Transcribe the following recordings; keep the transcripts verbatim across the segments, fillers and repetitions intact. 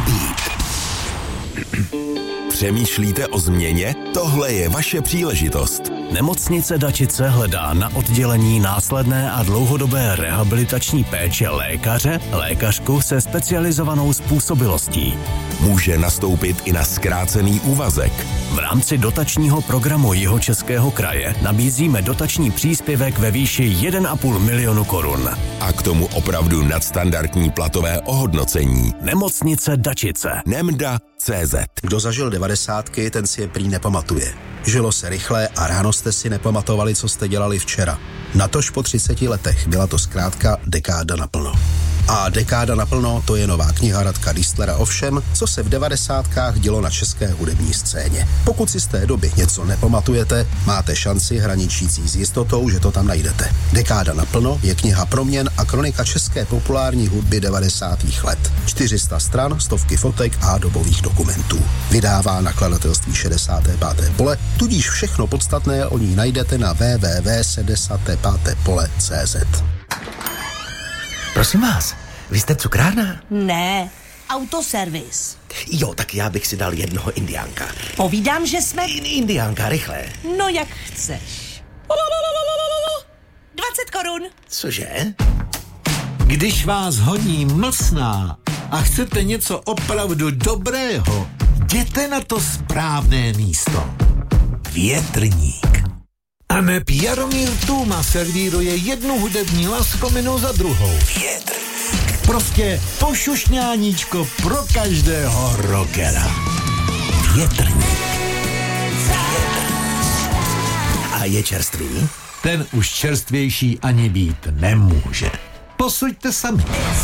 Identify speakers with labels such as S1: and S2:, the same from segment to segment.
S1: Beat. Přemýšlíte o změně? Tohle je vaše příležitost.
S2: Nemocnice Dačice hledá na oddělení následné a dlouhodobé rehabilitační péče lékaře, lékařku se specializovanou způsobilostí.
S1: Může nastoupit i na zkrácený úvazek.
S2: V rámci dotačního programu Jihočeského kraje nabízíme dotační příspěvek ve výši jeden a půl milionu korun.
S1: A k tomu opravdu nadstandardní platové ohodnocení.
S2: Nemocnice Dačice.
S1: Nemda tečka cé zet.
S3: Kdo zažil devadesátky, ten si je prý nepamatuje. Žilo se rychle a ráno jste si nepamatovali, co jste dělali včera. Natož po třiceti letech byla to zkrátka dekáda naplno. A dekáda naplno, to je nová kniha Radka Diestlera o všem, co se v devadesátkách dělo na české hudební scéně. Pokud si z té doby něco nepamatujete, máte šanci hraničící s jistotou, že to tam najdete. Dekáda naplno je kniha proměn a kronika české populární hudby devadesátých let. čtyři sta stran, stovky fotek a dobových dokumentů. Vydává nakladatelství šedesáté páté pole, tudíž všechno podstatné o ní najdete na w w w tečka šedesáté páté pole tečka cé zet.
S4: Prosím vás, vy jste cukrárna?
S5: Ne, autoservis.
S4: Jo, tak já bych si dal jednoho indiánka.
S5: Povídám, že jsme...
S4: Indiánka, rychle.
S5: No jak chceš. dvacet korun.
S4: Cože?
S6: Když vás honí mlsná a chcete něco opravdu dobrého, jděte na to správné místo. Větrník. A neb Jaromír Tůma servíruje jednu hudební laskominu za druhou. Větrník. Prostě pošušňáníčko pro každého rockera. Větrník.
S4: A je čerstvý?
S6: Ten už čerstvější ani být nemůže. Posuďte sami.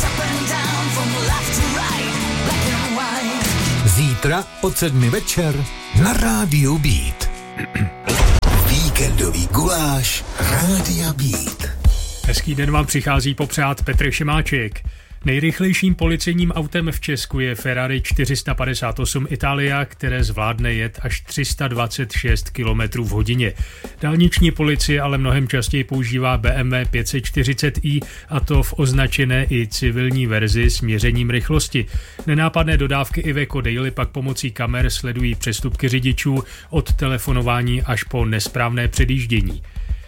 S6: Zítra od sedmi večer na Rádiu Beat.
S1: Víkendový guláš Rádia Beat.
S7: Hezký den vám přichází popřát Petr Šimáček. Nejrychlejším policejním autem v Česku je Ferrari čtyři sta padesát osm Italia, které zvládne jet až tři sta dvacet šest kilometrů v hodině. Dálniční policie ale mnohem častěji používá B M W pět set čtyřicet i, a to v označené i civilní verzi s měřením rychlosti. Nenápadné dodávky Iveco Daily pak pomocí kamer sledují přestupky řidičů od telefonování až po nesprávné předjíždění.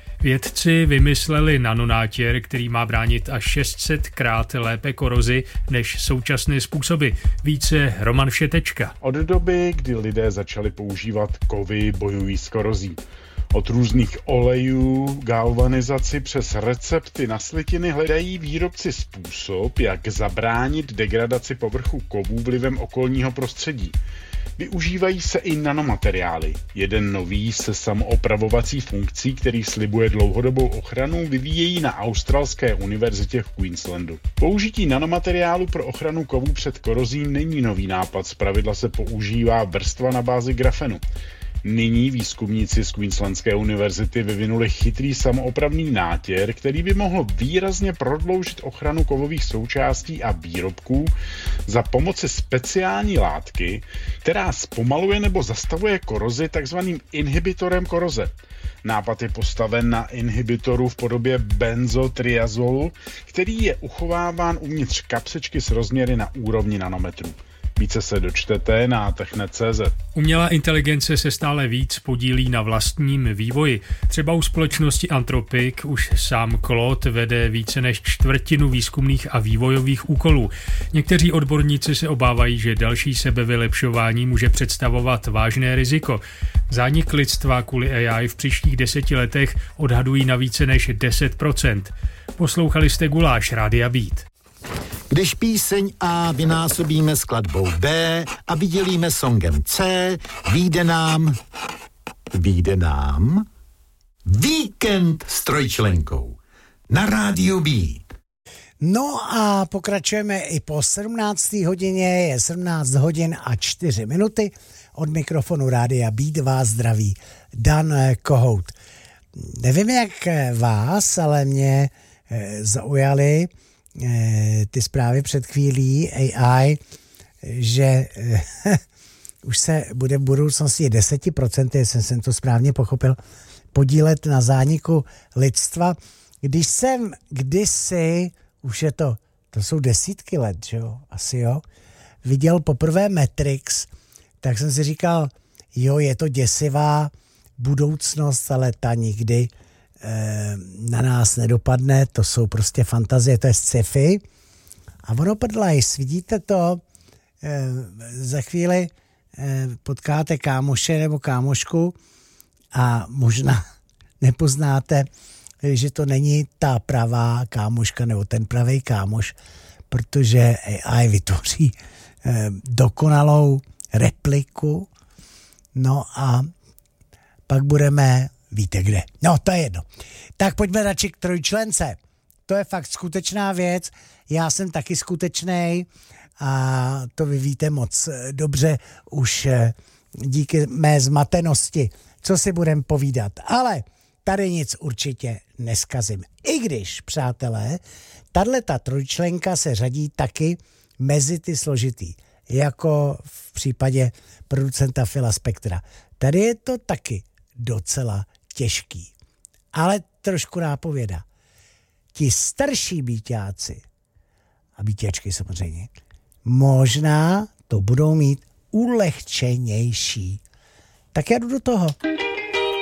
S7: Vědci vymysleli nanonátěr, který má bránit až šest set krát lépe korozi než současné způsoby. Více Roman Všetečka.
S8: Od doby, kdy lidé začali používat kovy, bojují s korozí. Od různých olejů, galvanizaci přes recepty na slitiny hledají výrobci způsob, jak zabránit degradaci povrchu kovů vlivem okolního prostředí. Využívají se i nanomateriály. Jeden nový se samoopravovací funkcí, který slibuje dlouhodobou ochranu, vyvíjejí na Australské univerzitě v Queenslandu. Použití nanomateriálu pro ochranu kovů před korozí není nový nápad, zpravidla se používá vrstva na bázi grafenu. Nyní výzkumníci z Queenslandské univerzity vyvinuli chytrý samoopravný nátěr, který by mohl výrazně prodloužit ochranu kovových součástí a výrobků za pomoci speciální látky, která zpomaluje nebo zastavuje korozi takzvaným inhibitorem koroze. Nápad je postaven na inhibitoru v podobě benzotriazolu, který je uchováván uvnitř kapsečky s rozměry na úrovni nanometrů. Více se dočtete na technet tečka cé zet.
S7: Umělá inteligence se stále víc podílí na vlastním vývoji. Třeba u společnosti Anthropic už sám Claude vede více než čtvrtinu výzkumných a vývojových úkolů. Někteří odborníci se obávají, že další sebevylepšování může představovat vážné riziko. Zánik lidstva kvůli A I v příštích deseti letech odhadují na více než deset procent. Poslouchali jste Guláš Rádia Beat.
S6: Když píseň A vynásobíme skladbou B a vydělíme songem C, vyjde nám... Vyjde nám... Víkend s trojčlenkou na Rádiu Beat.
S9: No a pokračujeme i po sedmnácté hodině, je sedmnáct hodin a čtyři minuty. Od mikrofonu Rádia Beat vás zdraví Dan Kohout. Nevím jak vás, ale mě zaujaly ty zprávy před chvílí A I, že už se bude v budoucnosti deset procent, jestli jsem to správně pochopil, podílet na zániku lidstva. Když jsem kdysi, už je to, to jsou desítky let, že jo, asi jo, viděl poprvé Matrix, tak jsem si říkal, jo, je to děsivá budoucnost, ale ta nikdy e, na nás nedopadne, to jsou prostě fantazie, to je sci-fi. A ono prdlajs, vidíte to, e, za chvíli e, potkáte kámoše nebo kámošku a možná nepoznáte, že to není ta pravá kámoška nebo ten pravý kámoš, protože A I vytvoří eh, dokonalou repliku, no a pak budeme, víte kde. No, to je jedno. Tak pojďme radši k trojčlence. To je fakt skutečná věc. Já jsem taky skutečnej a to vy víte moc dobře už eh, díky mé zmatenosti. Co si budem povídat. Ale tady nic určitě neskazím. I když, přátelé, tato trojčlenka se řadí taky mezi ty složitý, jako v případě producenta Phila Spectora. Tady je to taky docela těžký, ale trošku nápověda. Ti starší býťáci a býťačky samozřejmě, možná to budou mít ulehčenější. Tak já jdu do toho.